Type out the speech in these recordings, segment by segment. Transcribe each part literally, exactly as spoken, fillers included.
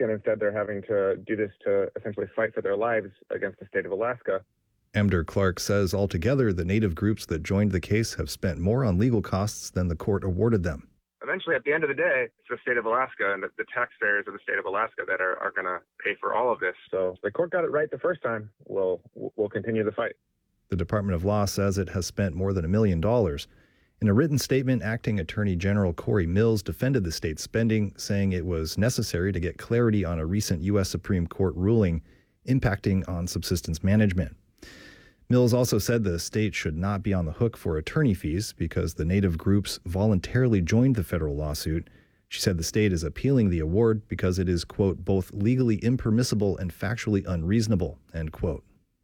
and instead they're having to do this to essentially fight for their lives against the state of Alaska. Emder Clark says altogether the Native groups that joined the case have spent more on legal costs than the court awarded them. Eventually, at the end of the day, it's the state of Alaska and the, the taxpayers of the state of Alaska that are, are going to pay for all of this. So the court got it right the first time. We'll, we'll continue the fight. The Department of Law says it has spent more than a million dollars. In a written statement, Acting Attorney General Corey Mills defended the state's spending, saying it was necessary to get clarity on a recent U S Supreme Court ruling impacting on subsistence management. Mills also said the state should not be on the hook for attorney fees because the Native groups voluntarily joined the federal lawsuit. She said the state is appealing the award because it is, quote, both legally impermissible and factually unreasonable, end quote.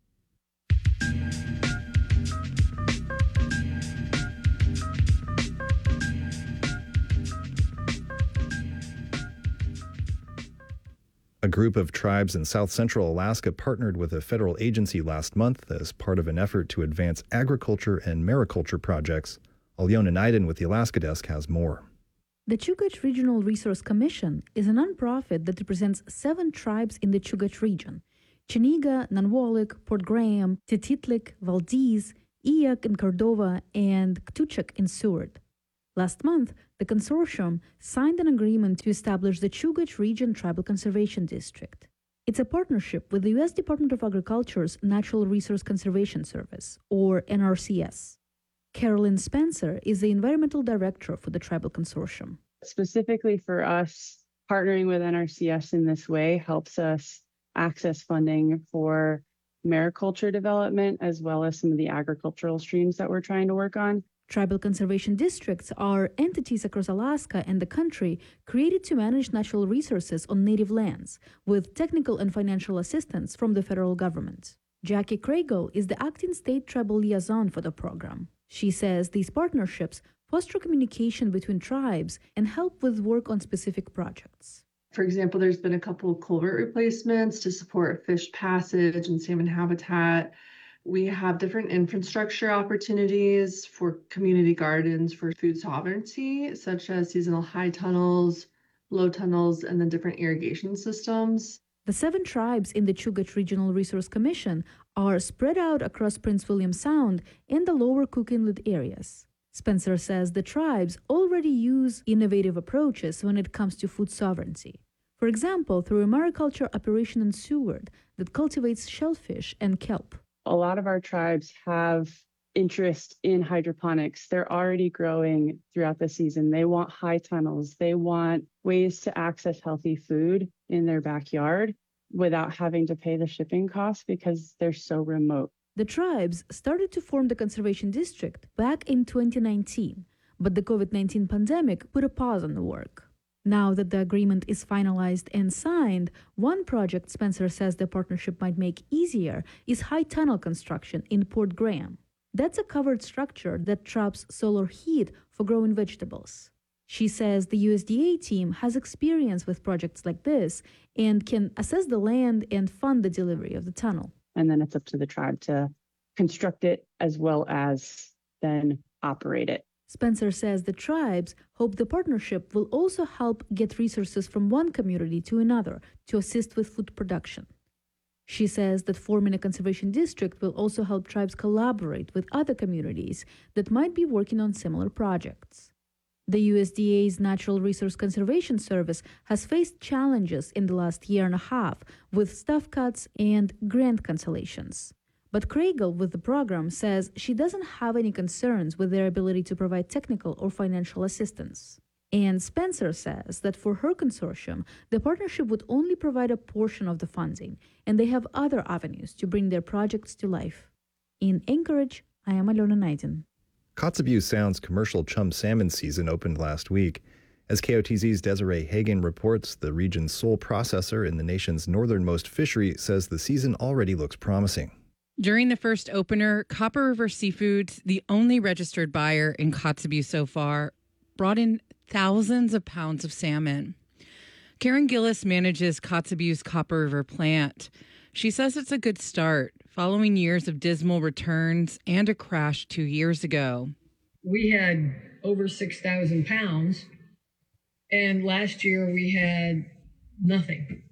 A group of tribes in south central Alaska partnered with a federal agency last month as part of an effort to advance agriculture and mariculture projects. Alyona Naiden with the Alaska Desk has more. The Chugach Regional Resource Commission is a nonprofit that represents seven tribes in the Chugach region: Chiniga, Nanwalik, Port Graham, Tititlik, Valdez, Eyak in Cordova, and Ktuchak in Seward. Last month, the consortium signed an agreement to establish the Chugach Region Tribal Conservation District. It's a partnership with the U S Department of Agriculture's Natural Resource Conservation Service, or N R C S. Carolyn Spencer is the environmental director for the tribal consortium. Specifically for us, partnering with N R C S in this way helps us access funding for mariculture development as well as some of the agricultural streams that we're trying to work on. Tribal conservation districts are entities across Alaska and the country created to manage natural resources on native lands with technical and financial assistance from the federal government. Jackie Craigle is the acting state tribal liaison for the program. She says these partnerships foster communication between tribes and help with work on specific projects. For example, there's been a couple of culvert replacements to support fish passage and salmon habitat. We have different infrastructure opportunities for community gardens for food sovereignty, such as seasonal high tunnels, low tunnels, and then different irrigation systems. The seven tribes in the Chugach Regional Resource Commission are spread out across Prince William Sound and the lower Cook Inlet areas. Spencer says the tribes already use innovative approaches when it comes to food sovereignty. For example, through a mariculture operation in Seward that cultivates shellfish and kelp. A lot of our tribes have interest in hydroponics. They're already growing throughout the season. They want high tunnels. They want ways to access healthy food in their backyard without having to pay the shipping costs because they're so remote. The tribes started to form the conservation district back in twenty nineteen, but the COVID nineteen pandemic put a pause on the work. Now that the agreement is finalized and signed, one project Spencer says the partnership might make easier is high tunnel construction in Port Graham. That's a covered structure that traps solar heat for growing vegetables. She says the U S D A team has experience with projects like this and can assess the land and fund the delivery of the tunnel. And then it's up to the tribe to construct it as well as then operate it. Spencer says the tribes hope the partnership will also help get resources from one community to another to assist with food production. She says that forming a conservation district will also help tribes collaborate with other communities that might be working on similar projects. The U S D A's Natural Resource Conservation Service has faced challenges in the last year and a half with staff cuts and grant cancellations. But Craigle with the program says she doesn't have any concerns with their ability to provide technical or financial assistance. And Spencer says that for her consortium, the partnership would only provide a portion of the funding, and they have other avenues to bring their projects to life. In Anchorage, I am Alyona Naiden. Kotzebue Sound's commercial chum salmon season opened last week. As K O T Z's Desiree Hagen reports, the region's sole processor in the nation's northernmost fishery says the season already looks promising. During the first opener, Copper River Seafoods, the only registered buyer in Kotzebue so far, brought in thousands of pounds of salmon. Karen Gillis manages Kotzebue's Copper River plant. She says it's a good start, following years of dismal returns and a crash two years ago. We had over six thousand pounds, and last year we had nothing.